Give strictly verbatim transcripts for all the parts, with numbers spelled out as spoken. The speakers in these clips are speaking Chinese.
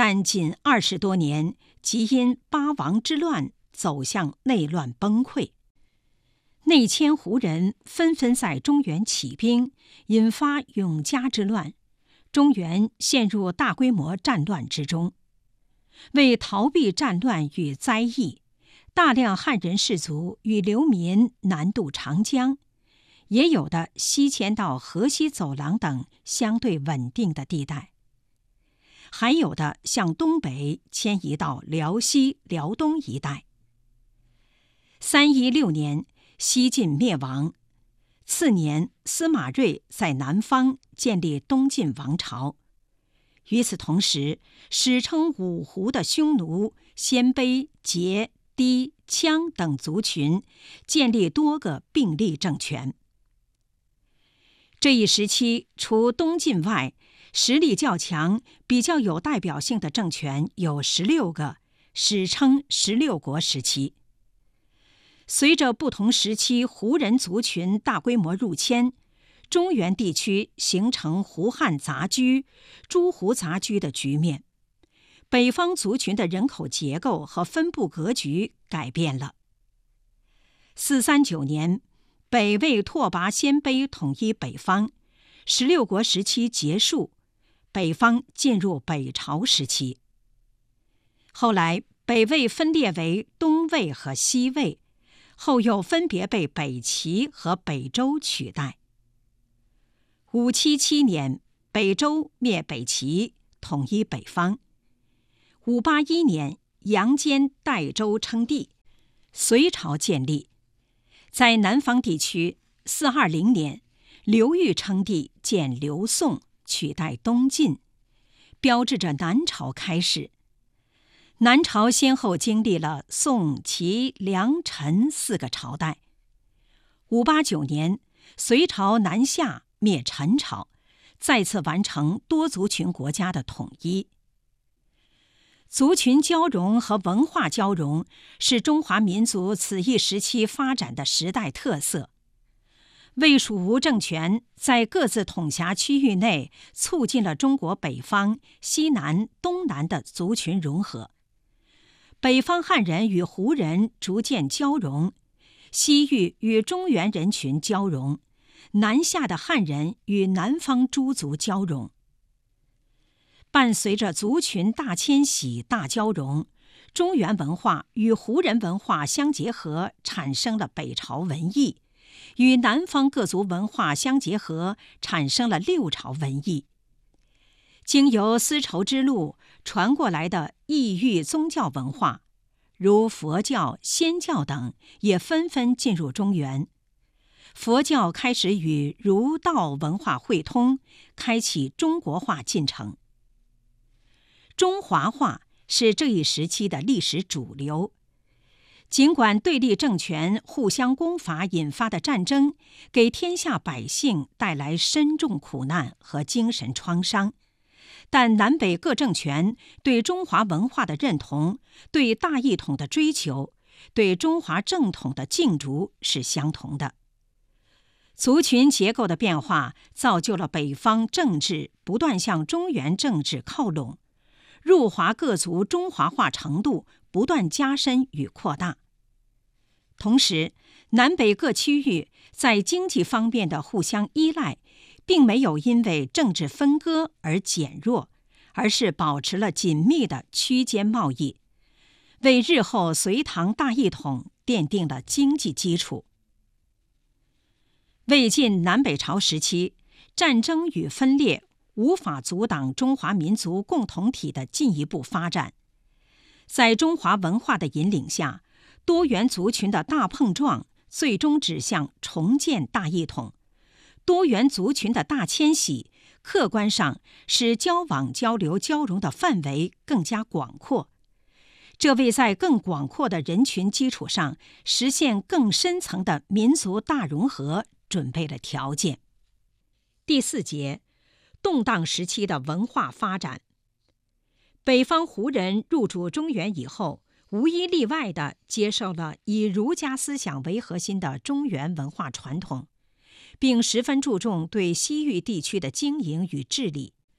但仅二十多年，即因八王之乱走向内乱崩溃。内迁胡人纷纷在中原起兵，引发永嘉之乱，中原陷入大规模战乱之中。为逃避战乱与灾疫，大量汉人士族与流民南渡长江，也有的西迁到河西走廊等相对稳定的地带，还有的向东北迁移到辽西、辽东一带。三一六年，西晋灭亡，次年司马睿在南方建立东晋王朝。与此同时，史称五胡的匈奴、鲜卑、羯、氐、羌等族群建立多个并立政权。这一时期，除东晋外，实力较强、比较有代表性的政权有十六个，史称十六国时期。随着不同时期胡人族群大规模入迁，中原地区形成胡汉杂居、诸胡杂居的局面，北方族群的人口结构和分布格局改变了。四三九年，北魏拓跋鲜卑统一北方，十六国时期结束，北方进入北朝时期。后来，北魏分裂为东魏和西魏，后又分别被北齐和北周取代。五七七年，北周灭北齐，统一北方。五八一年，杨坚代周称帝，隋朝建立。在南方地区，四二零年，刘裕称帝，建刘宋，取代东晋，标志着南朝开始。南朝先后经历了宋、齐、梁、陈四个朝代。五八九年，隋朝南下灭陈朝，再次完成多族群国家的统一。族群交融和文化交融是中华民族此一时期发展的时代特色。魏蜀吴政权在各自统辖区域内促进了中国北方、西南、东南的族群融合。北方汉人与胡人逐渐交融，西域与中原人群交融，南下的汉人与南方诸族交融。伴随着族群大迁徙、大交融，中原文化与胡人文化相结合，产生了北朝文艺；与南方各族文化相结合，产生了六朝文艺。经由丝绸之路传过来的异域宗教文化，如佛教、仙教等，也纷纷进入中原。佛教开始与儒道文化汇通，开启中国化进程。中华化是这一时期的历史主流。尽管对立政权互相攻伐引发的战争给天下百姓带来深重苦难和精神创伤，但南北各政权对中华文化的认同、对大一统的追求、对中华正统的竞逐是相同的。族群结构的变化造就了北方政治不断向中原政治靠拢，入华各族中华化程度不断加深与扩大。同时，南北各区域在经济方面的互相依赖，并没有因为政治分割而减弱，而是保持了紧密的区间贸易，为日后隋唐大一统奠定了经济基础。魏晋南北朝时期，战争与分裂无法阻挡中华民族共同体的进一步发展。在中华文化的引领下，多元族群的大碰撞最终指向重建大一统。多元族群的大迁徙，客观上使交往交流交融的范围更加广阔，这为在更广阔的人群基础上实现更深层的民族大融合准备了条件。第四节，动荡时期的文化发展。北方胡人入主中原以后，无一例外地接受了以儒家思想为核心的中原文化传统，并十分注重对西域地区的经营与治理。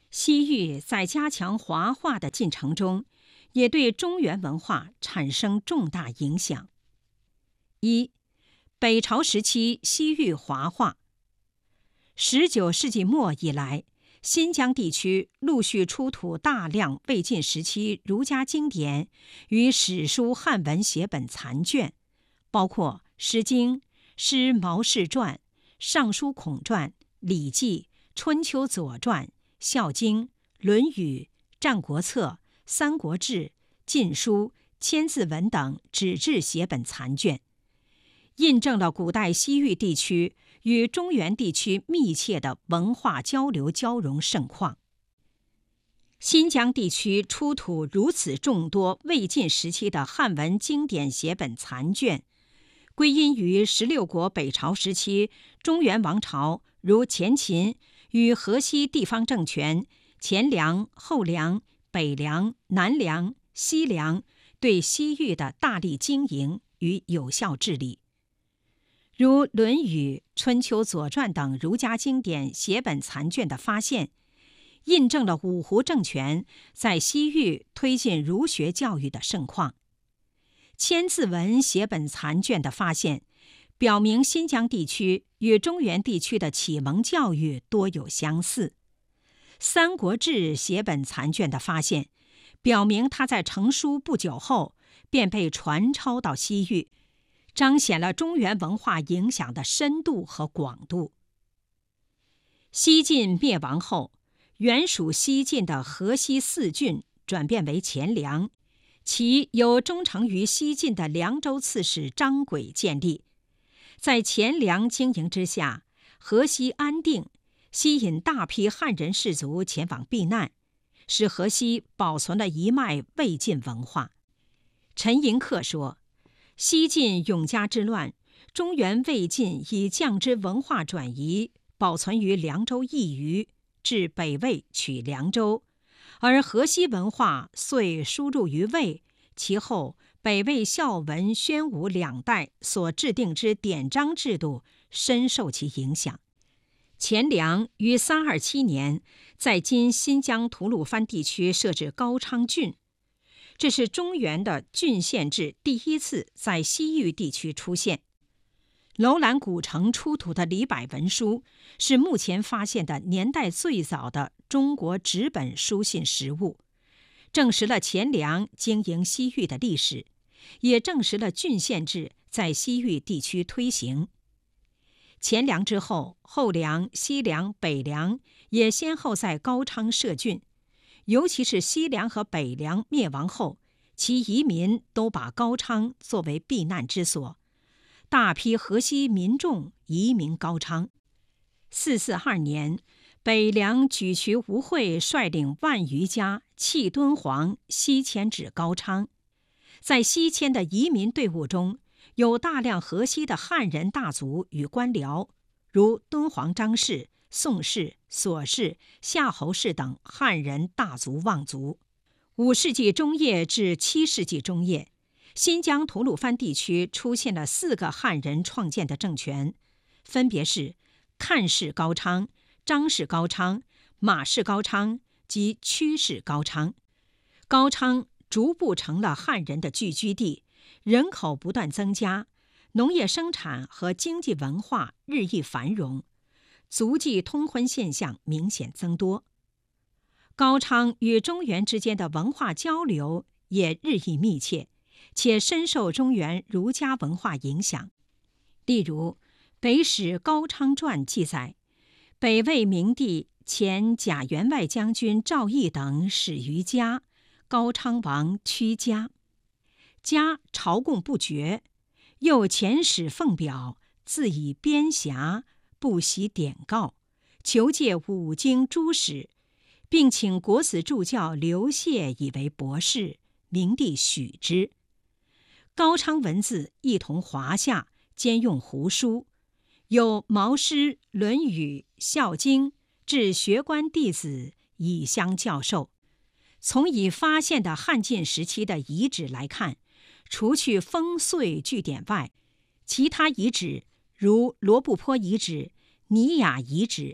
西域在加强华化的进程中，也对中原文化产生重大影响。一、北朝时期西域华化。十九世纪末以来，新疆地区陆续出土大量魏晋时期儒家经典与史书汉文写本残卷，包括《诗经》、《诗毛氏传》、《尚书孔传》、《礼记》、《春秋左传》、《孝经》、《论语》、《战国策》、《三国志》、《晋书》、《千字文》等纸质写本残卷，印证了古代西域地区与中原地区密切的文化交流交融盛况。新疆地区出土如此众多魏晋时期的汉文经典写本残卷，归因于十六国北朝时期中原王朝如前秦与河西地方政权前凉、后凉、北凉、南凉、西凉对西域的大力经营与有效治理。如《论语》《春秋左传》等儒家经典写本残卷的发现，印证了五胡政权在西域推进儒学教育的盛况。千字文写本残卷的发现，表明新疆地区与中原地区的启蒙教育多有相似。《三国志》写本残卷的发现，表明它在成书不久后便被传抄到西域，彰显了中原文化影响的深度和广度。西晋灭亡后，原属西晋的河西四郡转变为前凉，其由忠诚于西晋的凉州刺史张轨建立。在前凉经营之下，河西安定，吸引大批汉人士族前往避难，使河西保存了一脉魏晋文化。陈寅恪说，西晋永嘉之乱，中原魏晋以降之文化转移保存于凉州一隅，至北魏取凉州，而河西文化遂输入于魏，其后北魏孝文、宣武两代所制定之典章制度深受其影响。前凉于三二七年在今新疆吐鲁番地区设置高昌郡，这是中原的郡县制第一次在西域地区出现。楼兰古城出土的李柏文书是目前发现的年代最早的中国纸本书信实物，证实了前凉经营西域的历史，也证实了郡县制在西域地区推行。前凉之后，后凉、西凉、北凉也先后在高昌设郡，尤其是西凉和北凉灭亡后，其移民都把高昌作为避难之所，大批河西民众移民高昌。四四二年，北凉举渠吴会率领万余家弃敦煌，西迁至高昌。在西迁的移民队伍中，有大量河西的汉人大族与官僚，如敦煌张氏、宋氏、索氏、夏侯氏等汉人大族望族。五世纪中叶至七世纪中叶，新疆吐鲁番地区出现了四个汉人创建的政权，分别是看氏高昌、张氏高昌、马氏高昌及屈氏高昌。高昌逐步成了汉人的聚居地，人口不断增加，农业生产和经济文化日益繁荣，族际通婚现象明显增多。高昌与中原之间的文化交流也日益密切，且深受中原儒家文化影响。例如，《北史高昌传》记载，北魏明帝前贾员外将军赵翼等始于家，高昌王屈家。家朝贡不绝，又遣使奉表，自以边辖，不惜典告，求借五经诸史，并请国子助教刘燮以为博士，明帝许之。高昌文字一同华夏，兼用胡书，有毛诗、论语、孝经，至学官弟子以相教授。从已发现的汉晋时期的遗址来看，除去烽燧据点外，其他遗址如罗布泊遗址、尼雅遗址、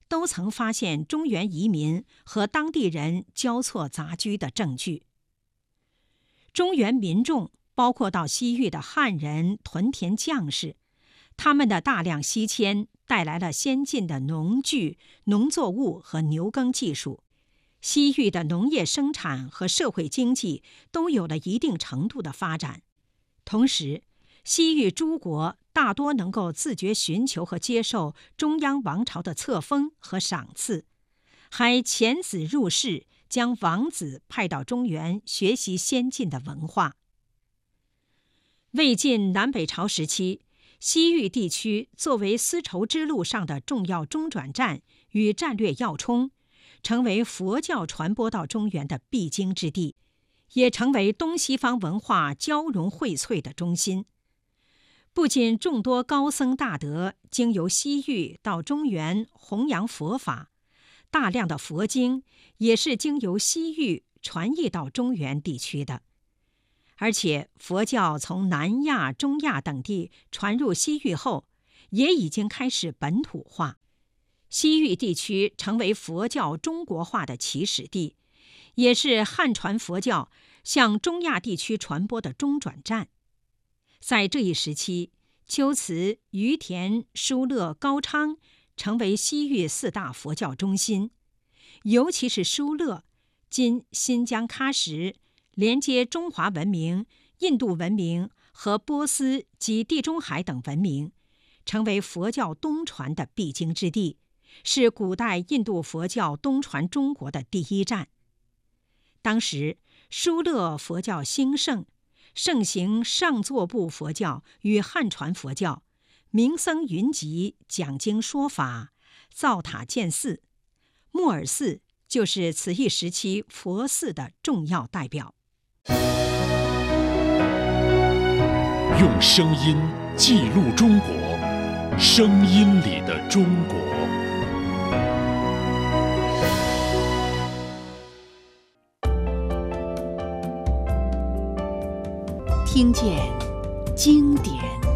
都曾发现中原移民和当地人交错杂居的证据。中原民众包括到西域的汉人、屯田将士，他们的大量西迁带来了先进的农具、农作物和牛耕技术，西域的农业生产和社会经济都有了一定程度的发展。同时，西域诸国大多能够自觉寻求和接受中央王朝的册封和赏赐，还遣子入室，将王子派到中原学习先进的文化。魏晋南北朝时期，西域地区作为丝绸之路上的重要中转站与战略要冲，成为佛教传播到中原的必经之地，也成为东西方文化交融荟萃的中心。不仅众多高僧大德经由西域到中原弘扬佛法，大量的佛经也是经由西域传译到中原地区的。而且佛教从南亚、中亚等地传入西域后，也已经开始本土化。西域地区成为佛教中国化的起始地，也是汉传佛教向中亚地区传播的中转站。在这一时期，龟兹、于田、疏勒、高昌成为西域四大佛教中心，尤其是疏勒，今新疆喀什，连接中华文明、印度文明和波斯及地中海等文明，成为佛教东传的必经之地，是古代印度佛教东传中国的第一站。当时疏勒佛教兴盛，盛行上座部佛教与汉传佛教，名僧云集，讲经说法，造塔建寺。木尔寺就是此一时期佛寺的重要代表。 用声音记录中国，声音里的中国。 听见经典。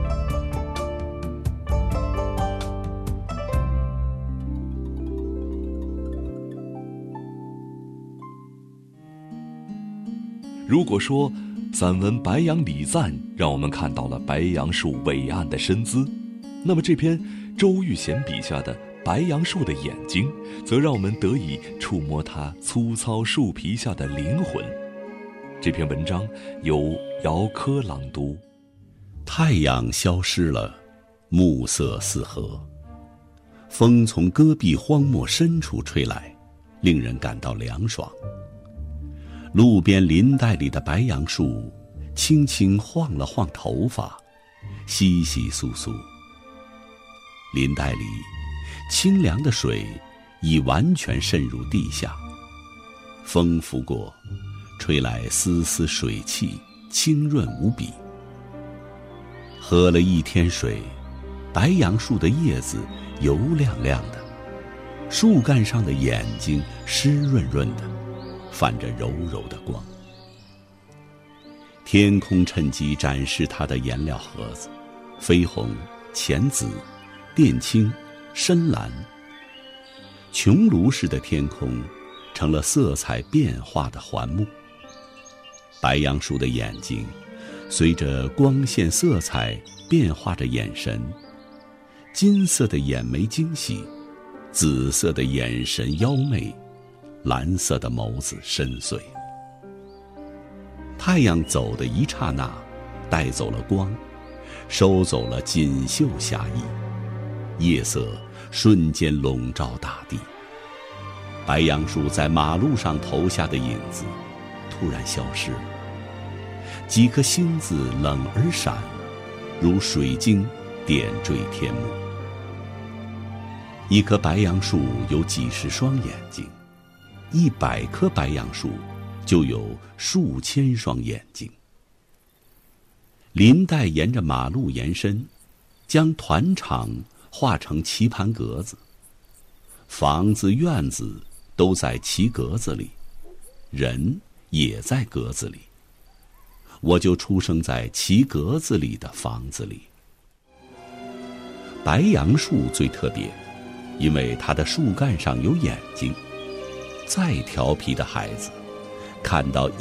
如果说散文《白杨礼赞》让我们看到了白杨树伟岸的身姿，那么这篇周玉贤笔下的白杨树的眼睛，则让我们得以触摸它粗糙树皮下的灵魂。这篇文章由姚科朗读。 太阳消失了，暮色四合，风从戈壁荒漠深处吹来，令人感到凉爽。路边林带里的白杨树轻轻晃了晃头发，稀稀疏疏。林带里清凉的水已完全渗入地下，风拂过，吹来丝丝水汽，清润无比。喝了一天水，白杨树的叶子油亮亮的，树干上的眼睛湿润润的，泛着柔柔的光。天空趁机展示它的颜料盒子，绯红、浅紫、靛青、深蓝。穹庐式的天空成了色彩变化的环幕。白杨树的眼睛随着光线色彩变化着眼神，金色的眼眉惊喜，紫色的眼神妖媚，蓝色的眸子深邃。太阳走的一刹那，带走了光，收走了锦绣侠义，夜色瞬间笼罩大地。白杨树在马路上投下的影子突然消失了，几颗星子冷而闪，如水晶点缀天幕。一棵白杨树有几十双眼睛，一百棵白杨树就有数千双眼睛。林带沿着马路延伸，将团场画成棋盘格子，房子院子都在棋格子里，人也在格子里。我就出生在棋格子里的房子里。白杨树最特别， 因为它的树干上有眼睛。再调皮的孩子，看到